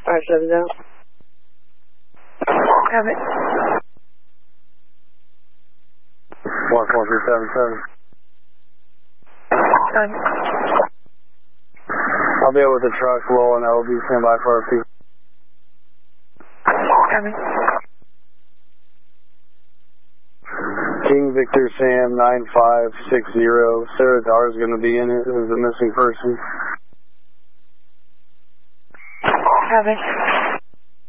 570. Have it. 14377. Done. I'll be out with the truck, low, and I will be standby for RP. Have it. King Victor Sam 9560. Sarah Dar is going to be in it as a missing person. Have it.